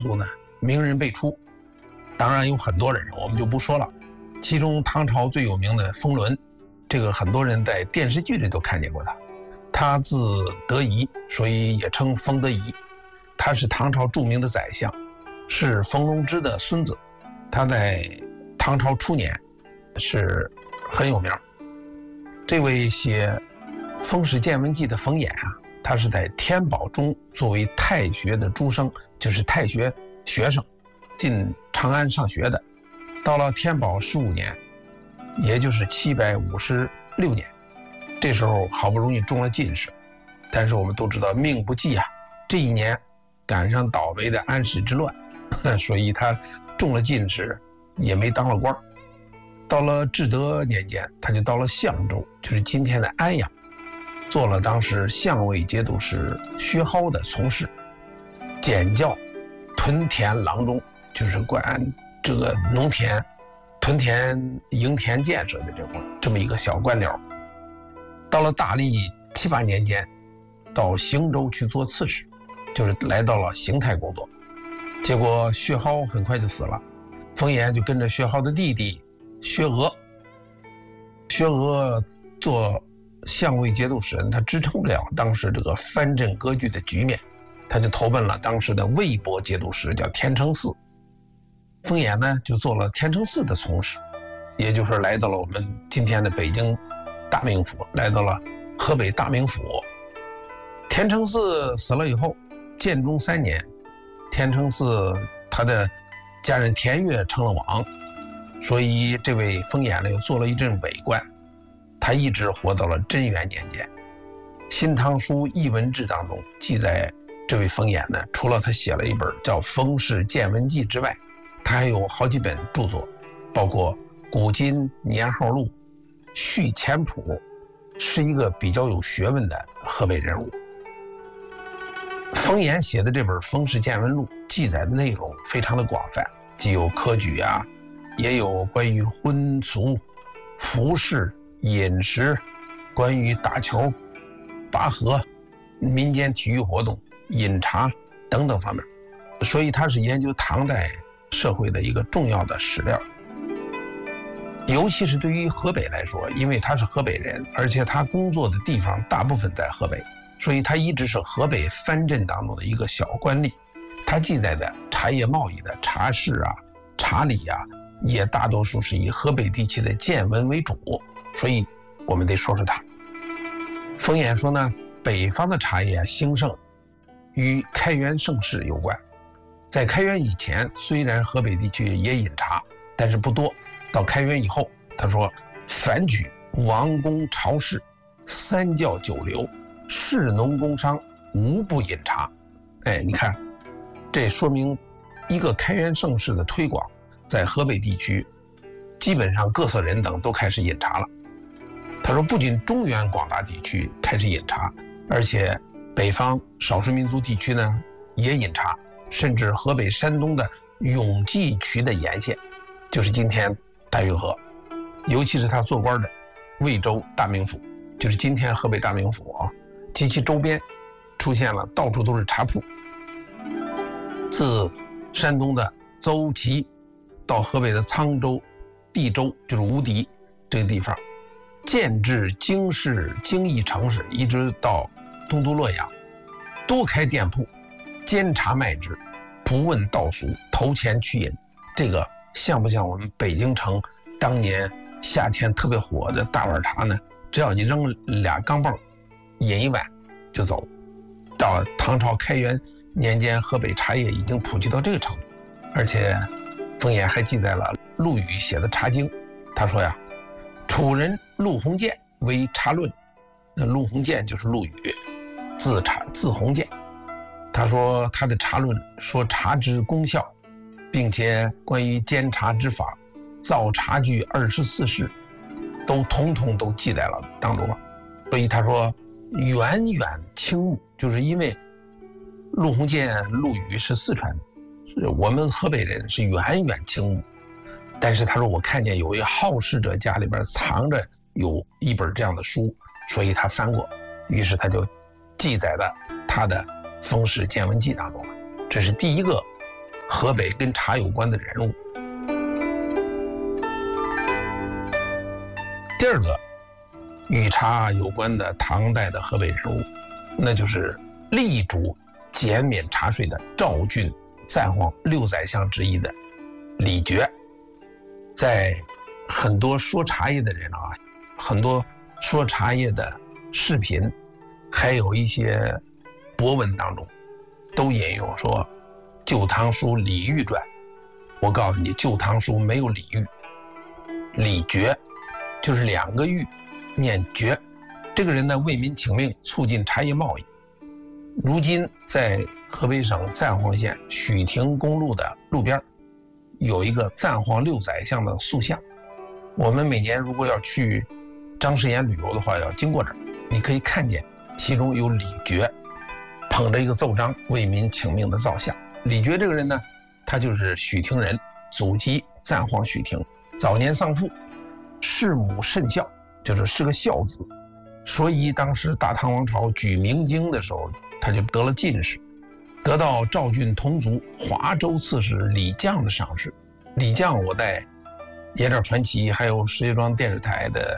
族呢，名人辈出，当然有很多人我们就不说了。其中唐朝最有名的冯仑，这个很多人在电视剧里都看见过他。他字德仪，所以也称冯德仪。他是唐朝著名的宰相，是冯荣之的孙子。他在唐朝初年是很有名。这位写《封史见闻记》的冯衍啊，他是在天宝中作为太学的诸生，就是太学学生进长安上学的。到了天宝15年，也就是756年，这时候好不容易中了进士，但是我们都知道命不济啊，这一年赶上倒霉的安史之乱，所以他中了进士也没当了官。到了至德年间，他就到了相州，就是今天的安阳，做了当时相位节度使薛蒿的从事，简教屯田郎中，就是管这个农田、屯田、营田建设的这么一个小官僚。到了大历7、8年间，到邢州去做刺史，就是来到了邢台工作。结果薛蒿很快就死了，冯衍就跟着薛蒿的弟弟薛娥做相位节度使人，他支撑不了当时这个藩镇割据的局面，他就投奔了当时的魏博节度使，叫田承嗣。冯衍呢就做了田承嗣的从事，也就是来到了我们今天的北京大名府，来到了河北大名府。田承嗣死了以后，建中3年，田承嗣他的家人田悦称了王，所以这位冯衍呢又做了一阵伪官，他一直活到了贞元年间。《新唐书艺文志》当中记载，这位冯衍呢，除了他写了一本叫《冯氏见闻记》之外，他还有好几本著作，包括《古今年号录》《续钱谱》，是一个比较有学问的河北人物。冯衍写的这本《冯氏见闻录》记载的内容非常的广泛，既有科举啊，也有关于婚俗、服饰、饮食，关于打球、拔河、民间体育活动、饮茶等等方面，所以他是研究唐代社会的一个重要的史料。尤其是对于河北来说，因为他是河北人，而且他工作的地方大部分在河北，所以他一直是河北藩镇当中的一个小官吏。他记载的茶叶贸易的茶事啊、茶礼啊，也大多数是以河北地区的见闻为主，所以我们得说说他。冯衍说呢，北方的茶叶兴盛与开元盛世有关。在开元以前，虽然河北地区也饮茶，但是不多。到开元以后，他说凡举王公朝士、三教九流、士农工商，无不饮茶。你看，这说明一个开元盛世的推广，在河北地区基本上各色人等都开始饮茶了。他说不仅中原广大地区开始饮茶，而且北方少数民族地区呢也饮茶，甚至河北、山东的永济渠的沿线，就是今天大运河，尤其是他做官的魏州大名府，就是今天河北大名府啊，及其周边出现了到处都是茶铺。自山东的邹齐到河北的沧州、地州，就是无敌这个地方，建制京市、京邑城市，一直到东都洛阳，多开店铺，煎茶卖之，不问道俗，投钱去饮。这个像不像我们北京城当年夏天特别火的大碗茶呢？只要你扔2钢镚，饮一碗就走。到唐朝开元年间，河北茶叶已经普及到这个程度，而且冯衍还记载了陆羽写的《茶经》，他说呀，楚人陆鸿渐为茶论，那陆鸿渐就是陆羽，字鸿渐。他说他的茶论说茶之功效，并且关于煎茶之法、造茶具24式，都统统都记在了当中了。所以他说远远倾慕，就是因为陆鸿渐、陆羽是四川的，我们河北人是远远倾慕。但是他说我看见有一好事者家里边藏着有一本这样的书，所以他翻过，于是他就记载了他的《封氏见闻记》当中了。这是第一个河北跟茶有关的人物。第二个与茶有关的唐代的河北人物，那就是力主减免茶税的赵郡赞皇6宰相之一的李傕。在很多说茶叶的人啊，很多说茶叶的视频，还有一些博文当中，都引用说《旧唐书·李煜传》。我告诉你，《旧唐书》没有李煜，李傕就是2个玉，念傕。这个人呢，为民请命，促进茶叶贸易。如今在河北省赞皇县许亭公路的路边，有一个赞皇6宰相的塑像。我们每年如果要去张士岩旅游的话，要经过这儿，你可以看见其中有李傕捧着一个奏章为民请命的造像。李傕这个人呢，他就是许亭人，祖籍赞皇许亭，早年丧父，弑母甚孝，是个孝子，所以当时大唐王朝举明经的时候，他就得了进士，得到赵郡同族华州刺史李绛的赏识。李绛，我在《野鸟传奇》还有石家庄电视台的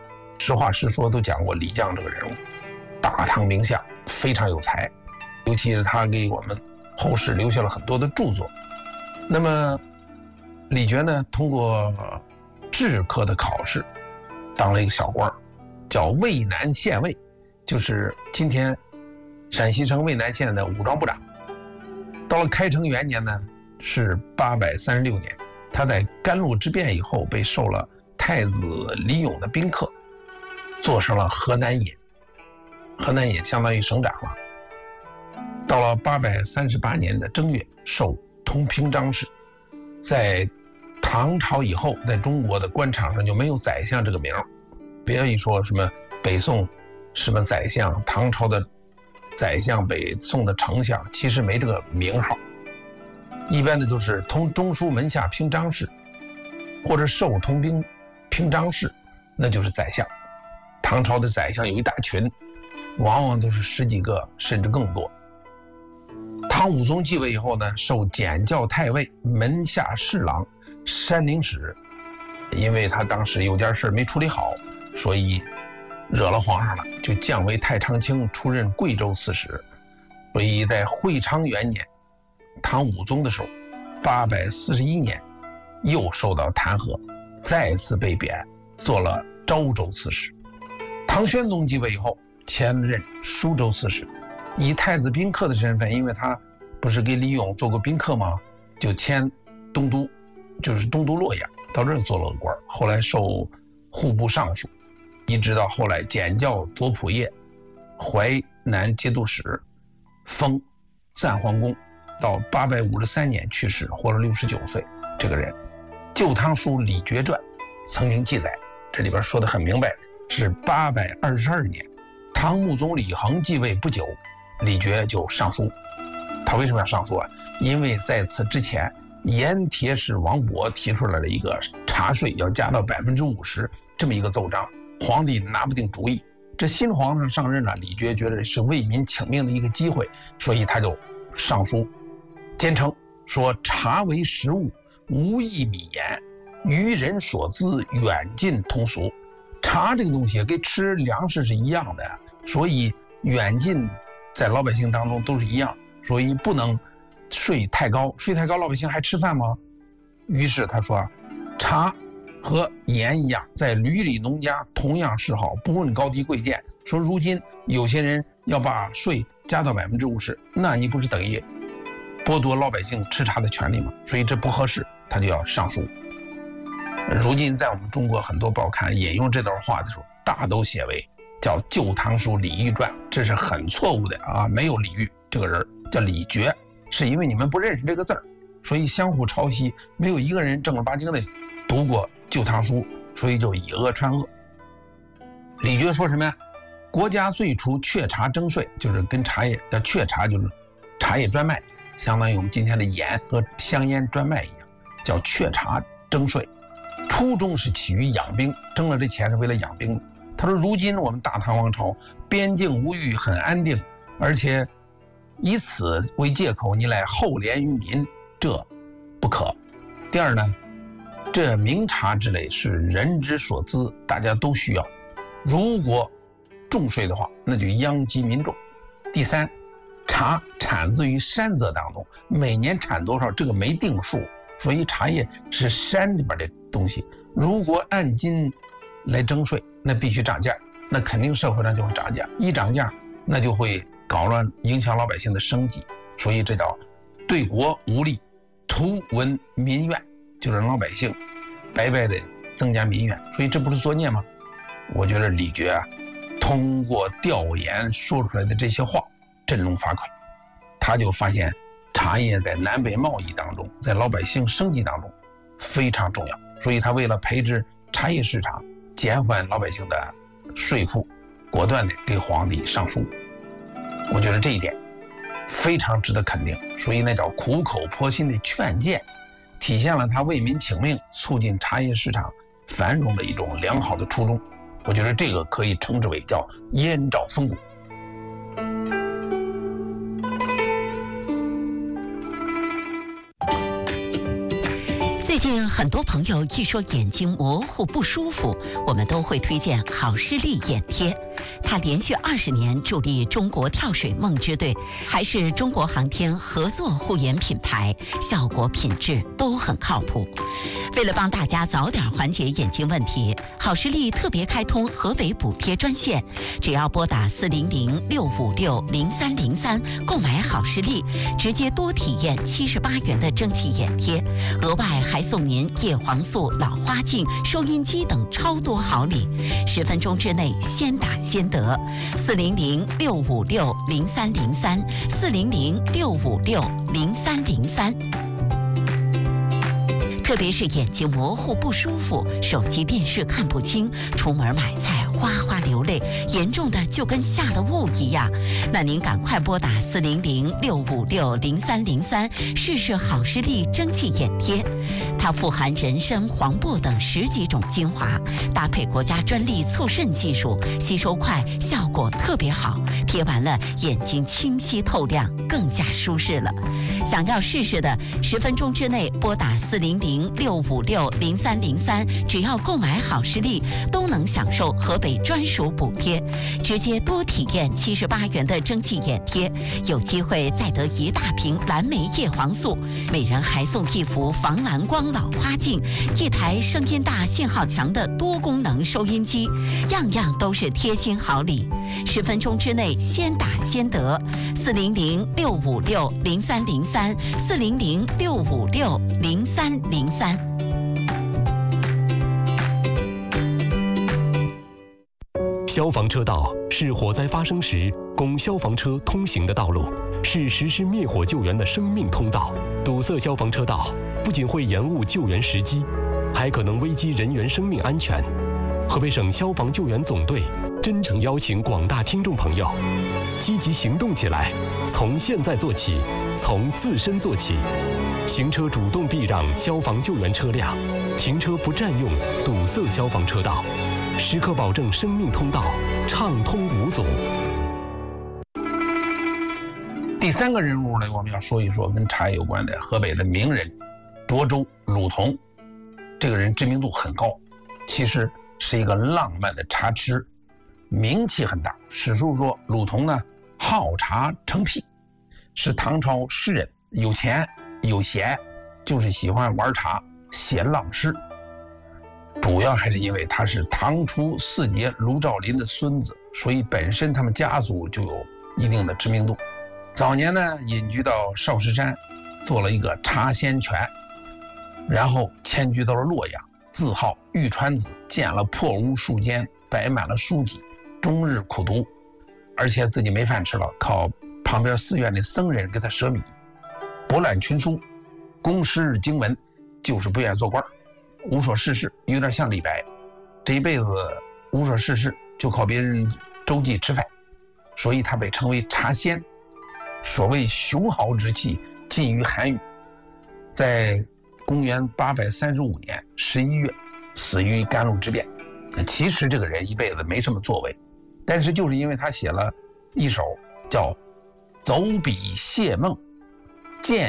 《实话实说》都讲过李绛这个人物，大唐名相，非常有才，尤其是他给我们后世留下了很多的著作。那么李傕呢，通过制科的考试，当了一个小官，叫渭南县尉，就是今天陕西省渭南县的武装部长。到了开成元年呢，是836年，他在甘露之变以后被授了太子李勇的宾客，做成了河南尹。河南尹相当于省长了。到了838年的正月，授通平章事。在唐朝以后，在中国的官场上就没有宰相这个名，别一说什么北宋什么宰相，唐朝的宰相，北宋的丞相，其实没这个名号。一般的都是通中书门下平章事，或者授通平章事，那就是宰相。唐朝的宰相有一大群，往往都是10几个甚至更多。唐武宗继位以后呢，授检校太尉、门下侍郎、山陵使。因为他当时有件事没处理好，所以惹了皇上了，就降为太常卿，出任贵州刺史。所以在会昌元年，唐武宗的时候，841年，又受到弹劾，再次被贬，做了昭州刺史。唐玄宗继位以后，迁任舒州刺史，以太子宾客的身份，因为他不是给李勇做过宾客吗？就迁东都，就是东都洛阳，到这儿做了个官，后来授户部尚书，一直到后来检校左仆射、淮南节度使，封赞皇公，到853年去世，活了69岁。这个人，《旧唐书·李傕传》曾经记载，这里边说得很明白，是822年，唐穆宗李恒继位不久，李傕就上书。他为什么要上书啊？因为在此之前，盐铁使王勃提出来了一个茶税要加到50%这么一个奏章，皇帝拿不定主意。这新皇上上任了，李傕觉得是为民请命的一个机会，所以他就上书，坚称说茶为食物，无益米盐，于人所资，远近同俗。茶这个东西跟吃粮食是一样的，所以远近在老百姓当中都是一样，所以不能税太高，税太高老百姓还吃饭吗？于是他说，茶和盐一样，在闾里农家同样是好，不问高低贵贱。说如今有些人要把税加到50%，那你不是等于剥夺老百姓吃茶的权利吗？所以这不合适，他就要上书。如今在我们中国很多报刊引用这段话的时候，大都写为叫《旧唐书·李煜传》，这是很错误的啊！没有李煜这个人，叫李傕，是因为你们不认识这个字儿，所以相互抄袭，没有一个人正儿八经的读过《旧唐书》，所以就以讹传讹。李傕说什么呀？国家最初确茶征税，就是跟茶叶要确茶，就是茶叶专卖，相当于我们今天的盐和香烟专卖一样，叫确茶征税。初衷是起于养兵，征了这钱是为了养兵。他说，如今我们大唐王朝边境无虞，很安定，而且以此为借口，你来厚怜于民， 这不可。第二呢，这名茶之类是人之所资，大家都需要。如果重税的话，那就殃及民众。第三，茶产自于山泽当中，每年产多少这个没定数，所以茶叶是山里边的东西。如果按斤来征税，那必须涨价，那肯定社会上就会涨价，一涨价那就会搞乱，影响老百姓的生计。所以这叫对国无利，图闻民怨，就是让老百姓白白的增加民怨。所以这不是作孽吗？我觉得李傕通过调研说出来的这些话振聋发聩，他就发现茶叶在南北贸易当中，在老百姓生计当中非常重要，所以他为了培植茶叶市场，减缓老百姓的税负，果断地给皇帝上书。我觉得这一点非常值得肯定，所以那叫苦口婆心的劝谏，体现了他为民请命、促进茶叶市场繁荣的一种良好的初衷。我觉得这个可以称之为叫燕赵风骨。 最近很多朋友一说眼睛模糊不舒服，我们都会推荐好视力眼贴。它连续20年助力中国跳水梦之队，还是中国航天合作护眼品牌，效果品质都很靠谱。为了帮大家早点缓解眼睛问题，好视力特别开通河北补贴专线，只要拨打400-656-0303购买好视力，直接多体验78元的蒸汽眼贴，额外还送您叶黄素、老花镜、收音机等超多好礼，10分钟之内先打先得。400-656-0303，400-656-0303。特别是眼睛模糊不舒服，手机电视看不清，出门买菜哗哗流泪，严重的就跟下了雾一样，那您赶快拨打400-656-0303试试好视力蒸汽眼贴。它富含人参、黄柏等10几种精华，搭配国家专利促渗技术，吸收快，效果特别好，贴完了眼睛清晰透亮，更加舒适了。想要试试的，10分钟之内拨打400-656-0303，只要购买好视力，都能享受河北专属补贴，直接多体验78元的蒸汽眼贴，有机会再得1大瓶蓝莓叶黄素，每人还送1副防蓝光老花镜，1台声音大、信号强的多功能收音机，样样都是贴心好礼。10分钟之内先打先得，400-656-0303，400-656-0303。 消防车道是火灾发生时供消防车通行的道路，是实施灭火救援的生命通道。堵塞消防车道不仅会延误救援时机，还可能危及人员生命安全。河北省消防救援总队真诚邀请广大听众朋友积极行动起来，从现在做起，从自身做起。行车主动避让消防救援车辆，停车不占用堵塞消防车道，时刻保证生命通道畅通无阻。 第3个人物呢，我们要说一说跟茶有关的河北的名人涿州鲁同。这个人知名度很高，其实是一个浪漫的茶痴，名气很大。史书说鲁同呢好茶成癖，是唐朝诗人，有钱有闲，就是喜欢玩茶写浪诗。主要还是因为他是唐初4杰卢照邻的孙子，所以本身他们家族就有一定的知名度。早年呢隐居到少室山，做了一个茶仙泉，然后迁居到了洛阳，自号玉川子，建了破屋数间，摆满了书籍，终日苦读，而且自己没饭吃了，靠旁边寺院的僧人给他舍米，博览群书，公诗经文，就是不愿意做官，无所事事，有点像李白，这一辈子无所事事，就靠别人周济吃饭，所以他被称为茶仙。所谓雄豪之气尽于韩愈，在公元835年11月死于甘露之变。其实这个人一辈子没什么作为，但是就是因为他写了一首叫《走笔谢梦》，建议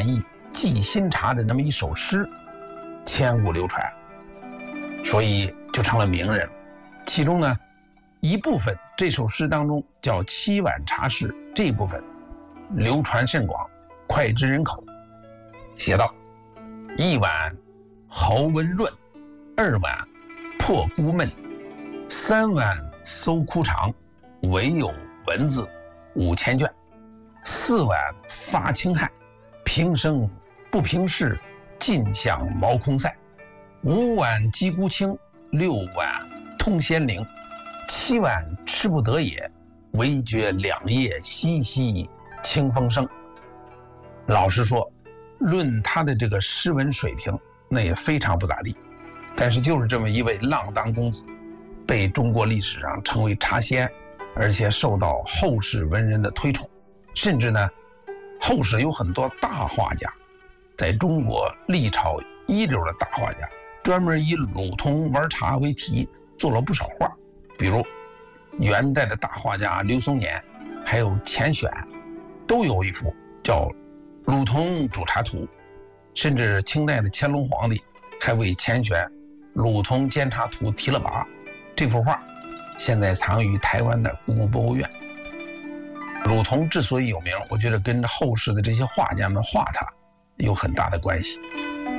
寄新茶的那么一首诗，千古流传，所以就成了名人。其中呢，一部分这首诗当中叫7碗茶诗，这一部分流传甚广，脍炙人口。写道：1碗豪文润，2碗破孤闷，3碗搜枯肠，唯有文字5000卷，4碗发清汉，平生不平事，尽享毛空塞，5碗击孤清，6碗通仙灵，7碗吃不得也，唯觉2夜淅淅清风生。老实说，论他的这个诗文水平，那也非常不咋地。但是就是这么一位浪荡公子，被中国历史上称为茶仙，而且受到后世文人的推崇。甚至呢，后世有很多大画家，在中国历朝一流的大画家，专门以鲁通玩茶为题做了不少画。比如元代的大画家刘松年，还有钱选，都有一幅叫《鲁通煮茶图》。甚至清代的乾隆皇帝还为钱选《鲁通煎茶图》提了拔。这幅画现在藏于台湾的故宫博物院。鲁通之所以有名，我觉得跟后世的这些画家们画他有很大的关系。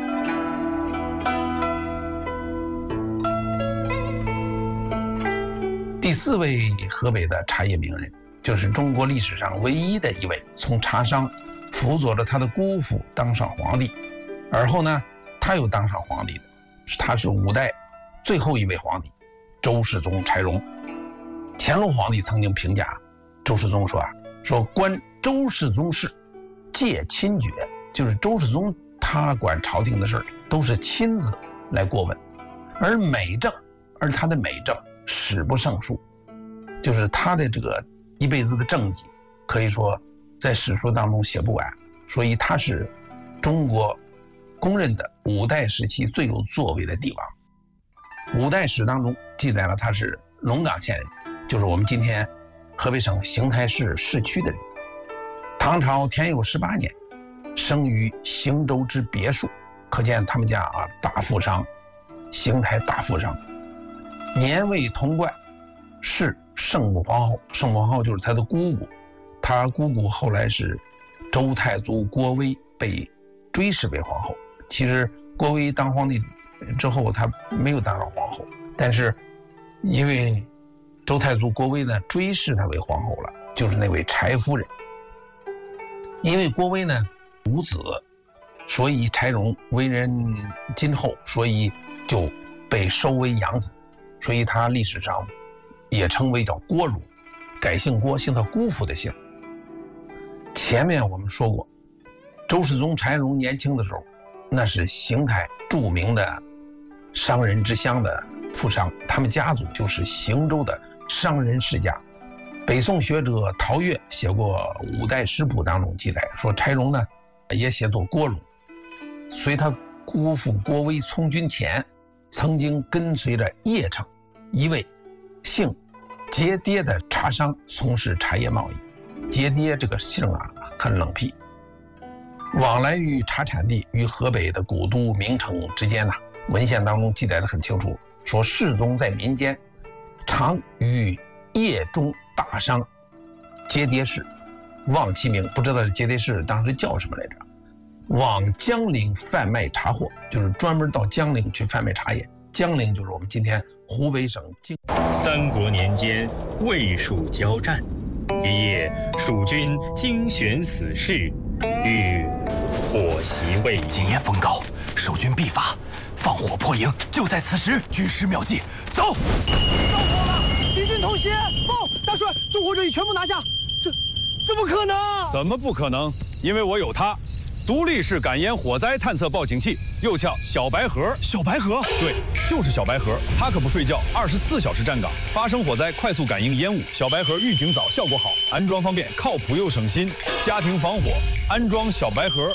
第4位河北的茶叶名人，就是中国历史上唯一的一位从茶商辅佐着他的姑父当上皇帝，而后呢，他又当上皇帝的，他是5代最后一位皇帝，周世宗柴荣。乾隆皇帝曾经评价周世宗说观周世宗事，戒亲决，就是周世宗他管朝廷的事都是亲自来过问，而他的美政史不胜数，就是他的这个一辈子的政绩，可以说在史书当中写不完。所以他是中国公认的5代时期最有作为的帝王。5代史当中记载了他是龙岗县人，就是我们今天河北省邢台市市区的人。唐朝天佑18年生于邢州之别墅，可见他们家大富商，邢台大富商。年未童冠，是圣母皇后。圣母皇后就是他的姑姑，他姑姑后来是周太祖郭威被追谥为皇后。其实郭威当皇帝之后，他没有当上皇后，但是因为周太祖郭威呢追谥他为皇后了，就是那位柴夫人。因为郭威呢无子，所以柴荣为人今后，所以就被收为养子，所以他历史上也称为叫郭荣，改姓郭，姓他姑父的姓。前面我们说过，周世宗柴荣年轻的时候，那是邢台著名的商人之乡的富商，他们家族就是邢州的商人世家。北宋学者陶岳写过5代食谱当中记载说，柴荣呢也写作郭荣，随他姑父郭威从军前，曾经跟随着叶城一位姓节跌的茶商从事茶叶贸易。节跌这个姓很冷僻，往来于茶产地与河北的古都名城之间文献当中记载得很清楚，说世宗在民间常与叶中大商节跌氏，望其名，不知道节跌氏当时叫什么来着，往江陵贩卖茶货，就是专门到江陵去贩卖茶叶。江陵就是我们今天湖北省三国年间，魏蜀交战，一夜蜀军精选死士，欲火袭魏营。 今夜风高，守军必发，放火破营，就在此时。举师妙计，走！ 着火了！敌军偷袭！报，大帅，纵火者已全部拿下。这怎么可能？ 怎么不可能？因为我有它。独立式感烟火灾探测报警器，又叫小白盒。 小白盒？ 对，就是小白盒。它可不睡觉，24小时站岗，发生火灾快速感应烟雾。小白盒预警早，效果好，安装方便，靠谱又省心。家庭防火，安装小白盒。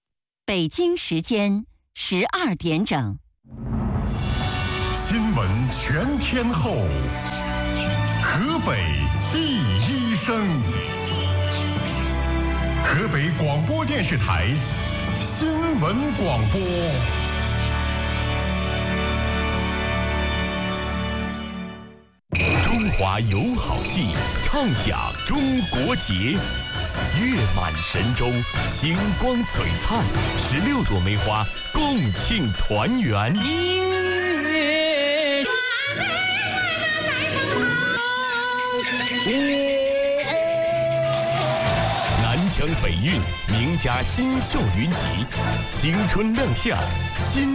北京时间12点整。 新闻全天候，河北第一声，河北广播电视台新闻广播。 中华友好戏，唱响中国节。月满神州，星光璀璨，16朵梅花共庆团圆。南腔北韵，名家新秀云集，青春亮相，新